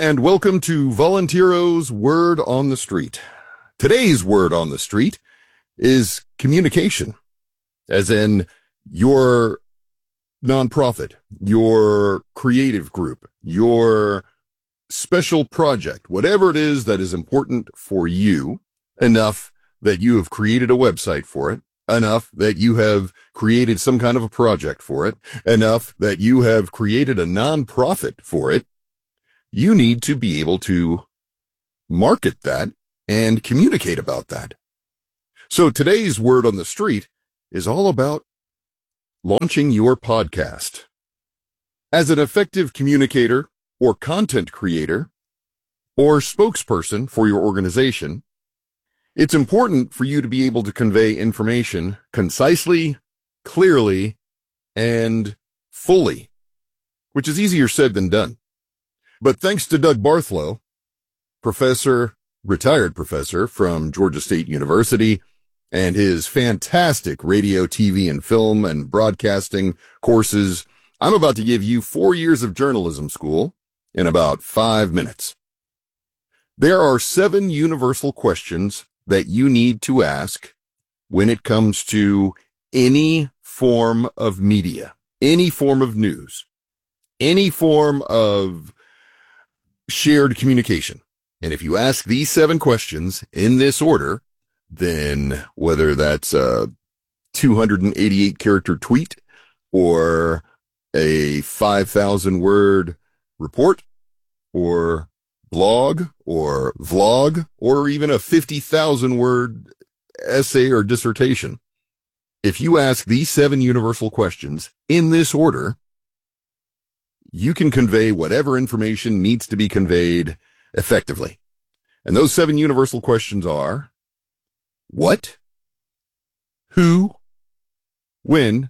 and welcome to Volunteero's Word on the Street. Today's word on the street is communication, as in your nonprofit, your creative group, your special project, whatever it is that is important for you, enough that you have created a website for it, enough that you have created some kind of a project for it, enough that you have created a nonprofit for it. You need to be able to market that and communicate about that. So today's word on the street is all about launching your podcast. As an effective communicator or content creator or spokesperson for your organization, it's important for you to be able to convey information concisely, clearly, and fully, which is easier said than done. But thanks to Doug Barthlow, retired professor from Georgia State University, and his fantastic radio, TV, and film and broadcasting courses, I'm about to give you 4 years of journalism school in about 5 minutes. There are 7 universal questions that you need to ask when it comes to any form of media, any form of news, any form of shared communication. And if you ask these 7 questions in this order, then whether that's a 288 character tweet or a 5,000 word report or blog or vlog or even a 50,000 word essay or dissertation, if you ask these 7 universal questions in this order, you can convey whatever information needs to be conveyed effectively. And those 7 universal questions are: what, who, when,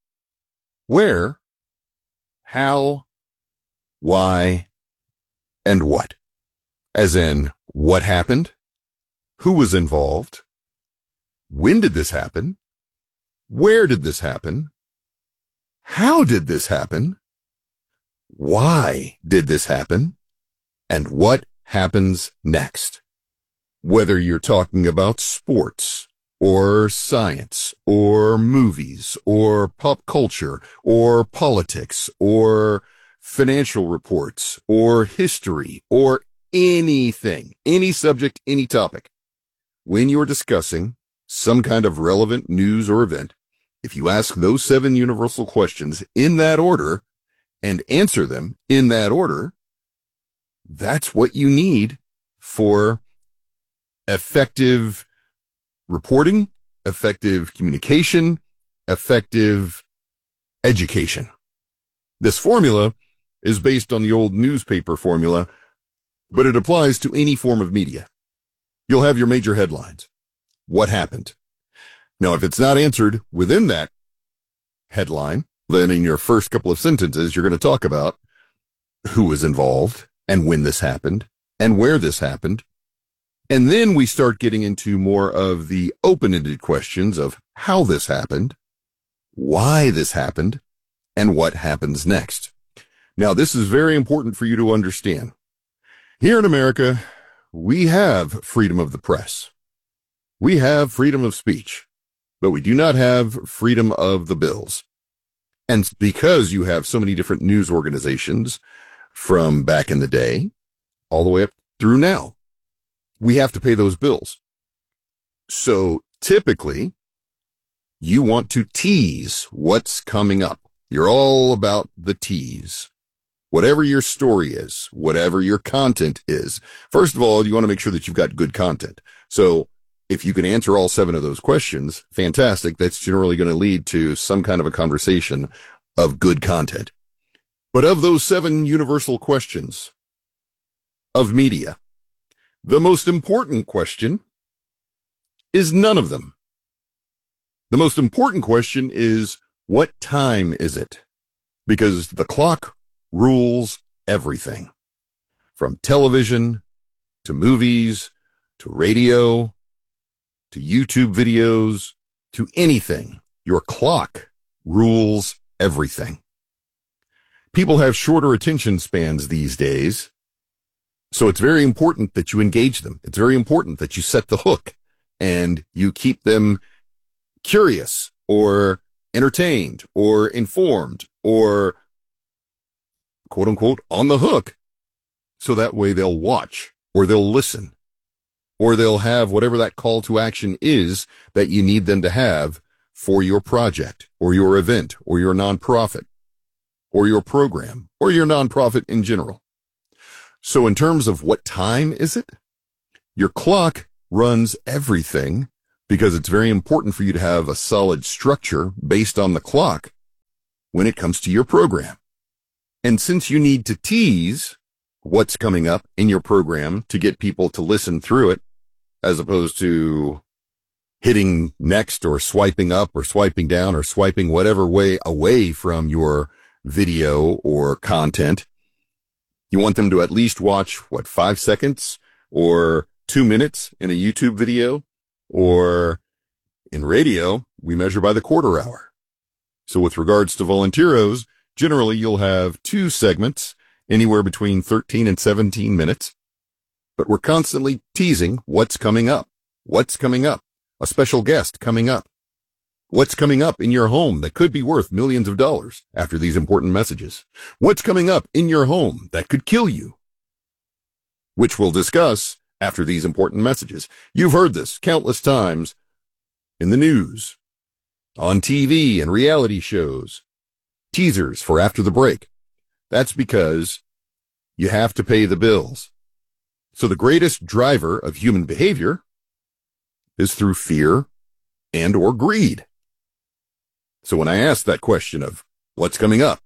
where, how, why, and what. As in, what happened? Who was involved? When did this happen? Where did this happen? How did this happen? Why did this happen? And what happens next? Whether you're talking about sports or science or movies or pop culture or politics or financial reports or history or anything, any subject, any topic. When you're discussing some kind of relevant news or event, if you ask those 7 universal questions in that order and answer them in that order, that's what you need for effective reporting, effective communication, effective education. This formula is based on the old newspaper formula, but it applies to any form of media. You'll have your major headlines. What happened? Now, if it's not answered within that headline, then in your first couple of sentences, you're going to talk about who was involved and when this happened and where this happened. And then we start getting into more of the open-ended questions of how this happened, why this happened, and what happens next. Now, this is very important for you to understand. Here in America, we have freedom of the press. We have freedom of speech, but we do not have freedom of the bills. And because you have so many different news organizations from back in the day all the way up through now, we have to pay those bills. So typically, you want to tease what's coming up. You're all about the tease. Whatever your story is, whatever your content is, first of all, you want to make sure that you've got good content. So if you can answer all 7 of those questions, fantastic. That's generally going to lead to some kind of a conversation of good content. But of those 7 universal questions of media, the most important question is none of them. The most important question is, what time is it? Because the clock rules everything, from television to movies to radio to YouTube videos to anything. Your clock rules everything. People have shorter attention spans these days So it's very important that you engage them. It's very important that you set the hook and you keep them curious or entertained or informed or quote unquote on the hook. So that way they'll watch or they'll listen or they'll have whatever that call to action is that you need them to have for your project or your event or your nonprofit or your program or your nonprofit in general. So in terms of what time is it, your clock runs everything because it's very important for you to have a solid structure based on the clock when it comes to your program. And since you need to tease what's coming up in your program to get people to listen through it, as opposed to hitting next or swiping up or swiping down or swiping whatever way away from your video or content, you want them to at least watch, 5 seconds or 2 minutes in a YouTube video, or in radio, we measure by the quarter hour. So with regards to Volunteeros, generally you'll have 2 segments, anywhere between 13 and 17 minutes, but we're constantly teasing what's coming up. What's coming up? A special guest coming up. What's coming up in your home that could be worth millions of dollars after these important messages? What's coming up in your home that could kill you? Which we'll discuss after these important messages. You've heard this countless times in the news, on TV and reality shows, teasers for after the break. That's because you have to pay the bills. So the greatest driver of human behavior is through fear and or greed. So when I ask that question of what's coming up,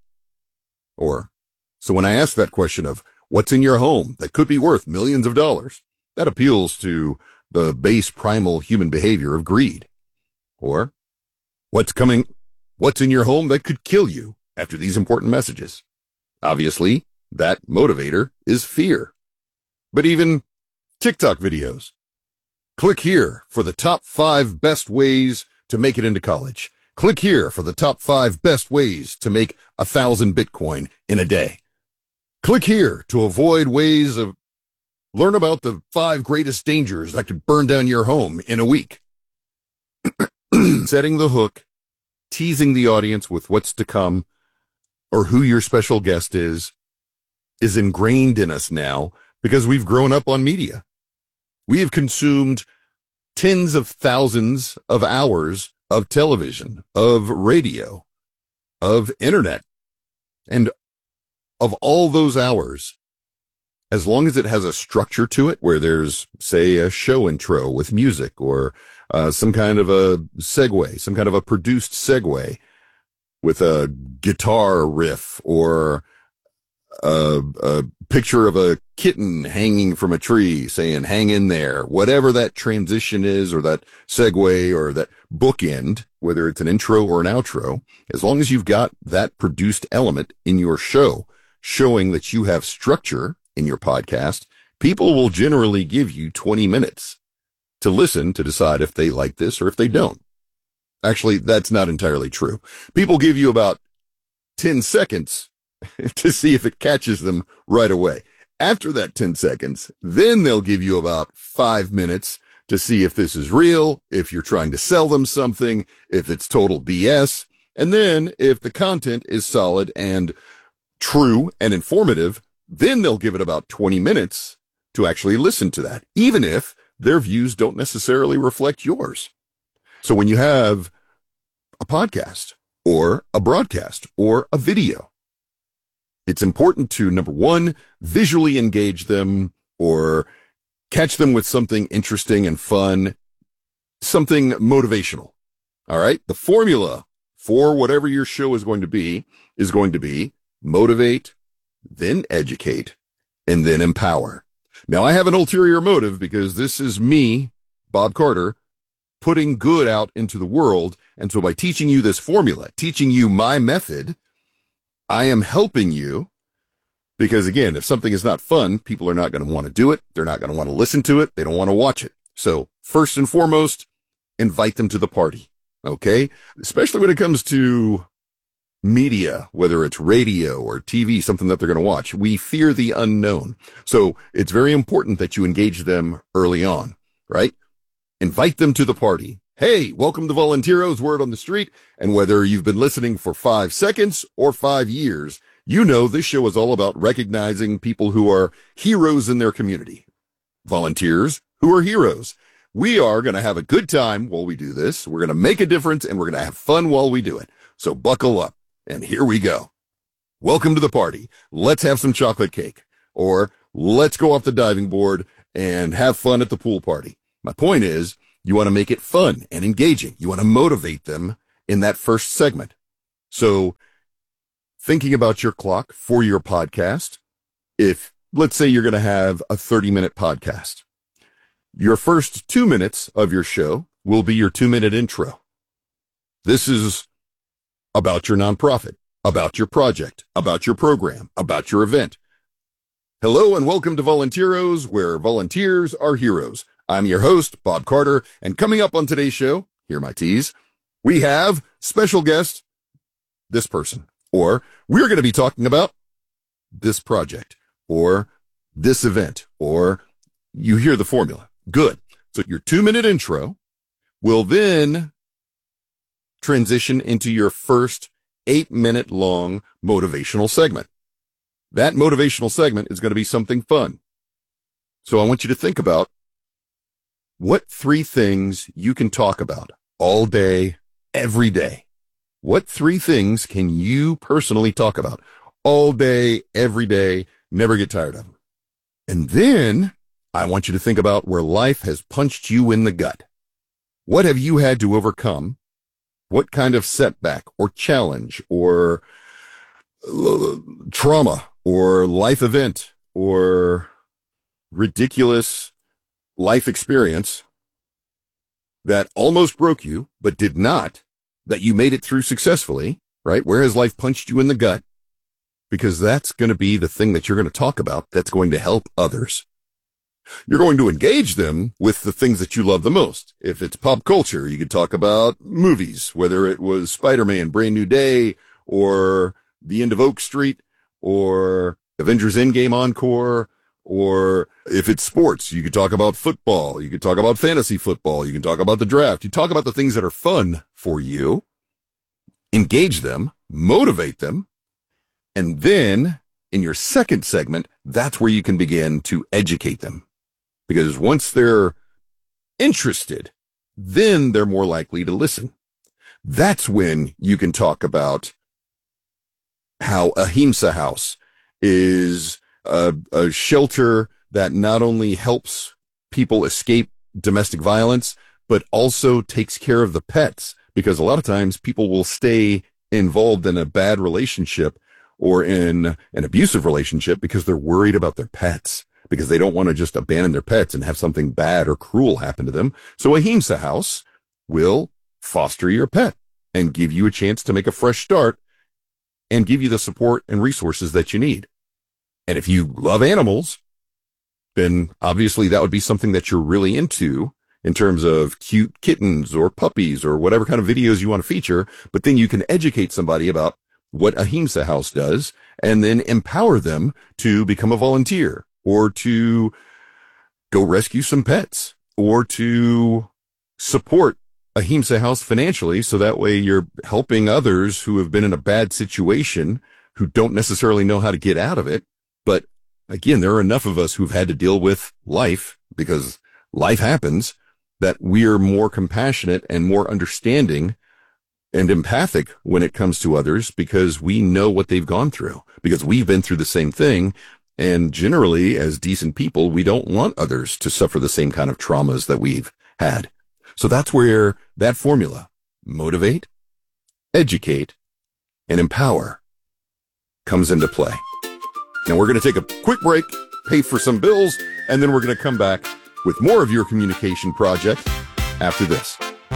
so when I ask that question of what's in your home that could be worth millions of dollars, that appeals to the base primal human behavior of greed. Or what's in your home that could kill you after these important messages? Obviously, that motivator is fear. But even TikTok videos. Click here for the top 5 best ways to make it into college. Click here for the top 5 best ways to make 1,000 Bitcoin in a day. Click here to learn about the 5 greatest dangers that could burn down your home in a week. Setting the hook, teasing the audience with what's to come or who your special guest is ingrained in us now because we've grown up on media. We have consumed tens of thousands of hours of television, of radio, of internet. And of all those hours, as long as it has a structure to it where there's, say, a show intro with music or some kind of a segue, some kind of a produced segue with a guitar riff or a picture of a kitten hanging from a tree saying, hang in there, whatever that transition is or that segue or that bookend, whether it's an intro or an outro, as long as you've got that produced element in your show, showing that you have structure in your podcast, people will generally give you 20 minutes to listen to decide if they like this or if they don't. Actually, that's not entirely true. People give you about 10 seconds to see if it catches them right away. After that 10 seconds, then they'll give you about 5 minutes to see if this is real, if you're trying to sell them something, if it's total BS. And then if the content is solid and true and informative, then they'll give it about 20 minutes to actually listen to that, even if their views don't necessarily reflect yours. So when you have a podcast or a broadcast or a video, it's important to, number one, visually engage them or catch them with something interesting and fun, something motivational. All right. The formula for whatever your show is going to be motivate, then educate, and then empower. Now, I have an ulterior motive because this is me, Bob Carter, putting good out into the world. And so by teaching you this formula, teaching you my method, I am helping you because, again, if something is not fun, people are not going to want to do it. They're not going to want to listen to it. They don't want to watch it. So first and foremost, invite them to the party. Okay? Especially when it comes to media, whether it's radio or TV, something that they're going to watch. We fear the unknown. So it's very important that you engage them early on, right? Invite them to the party. Hey, welcome to Volunteeros, word on the street. And whether you've been listening for 5 seconds or 5 years, you know this show is all about recognizing people who are heroes in their community. Volunteers who are heroes. We are going to have a good time while we do this. We're going to make a difference and we're going to have fun while we do it. So buckle up and here we go. Welcome to the party. Let's have some chocolate cake, or let's go off the diving board and have fun at the pool party. My point is, you want to make it fun and engaging. You want to motivate them in that first segment. So thinking about your clock for your podcast, if let's say you're going to have a 30-minute podcast, your first 2 minutes of your show will be your 2-minute intro. This is about your nonprofit, about your project, about your program, about your event. Hello and welcome to Volunteeros, where volunteers are heroes. I'm your host, Bob Carter, and coming up on today's show, hear my tease, we have special guest, this person, or we're going to be talking about this project, or this event, or you hear the formula. Good. So your 2-minute intro will then transition into your first 8-minute long motivational segment. That motivational segment is going to be something fun. So I want you to think about what 3 things you can talk about all day, every day. What 3 things can you personally talk about all day, every day, never get tired of them? And then I want you to think about where life has punched you in the gut. What have you had to overcome? What kind of setback or challenge or trauma or life event or ridiculous life experience that almost broke you, but did not, that you made it through successfully, right? Where has life punched you in the gut? Because that's going to be the thing that you're going to talk about that's going to help others. You're going to engage them with the things that you love the most. If it's pop culture, you could talk about movies, whether it was Spider-Man, Brand New Day, or The End of Oak Street, or Avengers Endgame Encore, or if it's sports, you could talk about football, you could talk about fantasy football, you can talk about the draft. You talk about the things that are fun for you, engage them, motivate them, and then in your second segment, that's where you can begin to educate them. Because once they're interested, then they're more likely to listen. That's when you can talk about how Ahimsa House is a shelter that not only helps people escape domestic violence, but also takes care of the pets. Because a lot of times people will stay involved in a bad relationship or in an abusive relationship because they're worried about their pets, because they don't want to just abandon their pets and have something bad or cruel happen to them. So Ahimsa House will foster your pet and give you a chance to make a fresh start and give you the support and resources that you need. And if you love animals, then obviously that would be something that you're really into in terms of cute kittens or puppies or whatever kind of videos you want to feature. But then you can educate somebody about what Ahimsa House does and then empower them to become a volunteer or to go rescue some pets or to support Ahimsa House financially. So that way you're helping others who have been in a bad situation, who don't necessarily know how to get out of it. But again, there are enough of us who've had to deal with life, because life happens, that we're more compassionate and more understanding and empathic when it comes to others, because we know what they've gone through, because we've been through the same thing. And generally, as decent people, we don't want others to suffer the same kind of traumas that we've had. So that's where that formula, motivate, educate, and empower, comes into play. Now we're going to take a quick break, pay for some bills, and then we're going to come back with more of your communication project after this.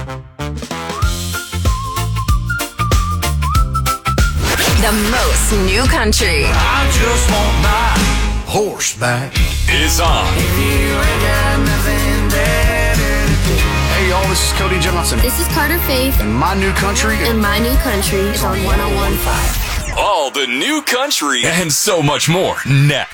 The most new country. I just want my horseback. Is on. If you ain't got nothing better to do. Hey, y'all, this is Cody Johnson. This is Carter Faith. And my new country. And my new country is on 101.5. All the new country and so much more next.